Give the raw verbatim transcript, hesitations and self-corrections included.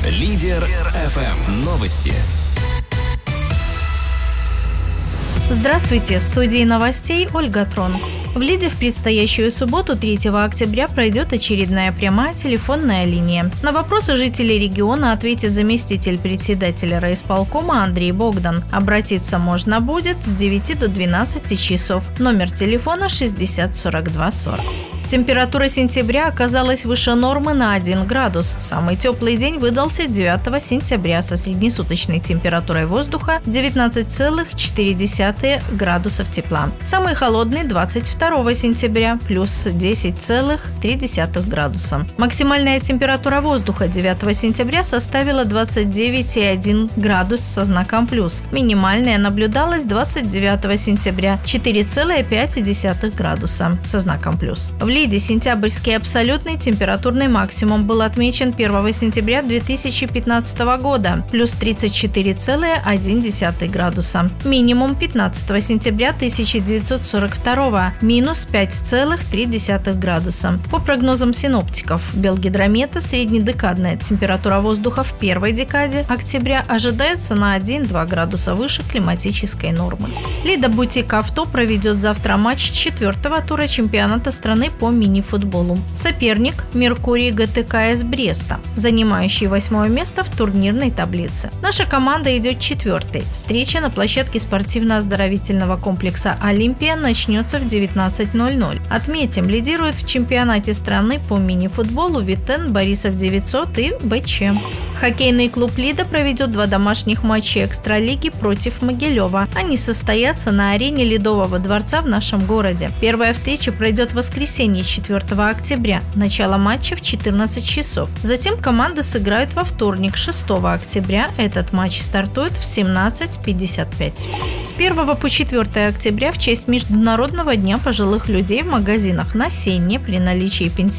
Лидер эф эм. Новости. Здравствуйте! В студии новостей Ольга Трон. В Лиде в предстоящую субботу, третьего октября, пройдет очередная прямая телефонная линия. На вопросы жителей региона ответит заместитель председателя райисполкома Андрей Богдан. Обратиться можно будет с девяти до двенадцати часов. Номер телефона шестьдесят сорок два сорок. Температура сентября оказалась выше нормы на один градус. Самый теплый день выдался девятого сентября со среднесуточной температурой воздуха девятнадцать целых четыре десятых градусов тепла. Самый холодный двадцать второго сентября плюс десять целых три десятых градуса. Максимальная температура воздуха девятого сентября составила двадцать девять целых один градус со знаком плюс. Минимальная наблюдалась двадцать девятого сентября четыре целых пять десятых градуса со знаком плюс. В Лиде сентябрьский абсолютный температурный максимум был отмечен первого сентября две тысячи пятнадцатого года, плюс тридцать четыре целых один десятый градуса. Минимум пятнадцатого сентября тысяча девятьсот сорок второго, минус пять целых три десятых градуса. По прогнозам синоптиков Белгидромета, среднедекадная температура воздуха в первой декаде октября ожидается на один-два градуса выше климатической нормы. Лида Бутик Авто проведет завтра матч четвертого тура чемпионата страны по мини-футболу. Соперник – Меркурий ГТК из Бреста, занимающий восьмое место в турнирной таблице. Наша команда идет четвертой. Встреча на площадке спортивно-оздоровительного комплекса «Олимпия» начнется в девятнадцать ноль-ноль. Отметим, лидирует в чемпионате страны по мини-футболу Витен, Борисов девятьсот и БЧ. Хоккейный клуб «Лида» проведет два домашних матча экстралиги против Могилева. Они состоятся на арене Ледового дворца в нашем городе. Первая встреча пройдет в воскресенье четвертого октября. Начало матча в четырнадцать часов. Затем команды сыграют во вторник шестого октября. Этот матч стартует в семнадцать пятьдесят пять. С первого по четвёртое октября в честь Международного дня пожилых людей в магазинах на Сенне при наличии пенсионного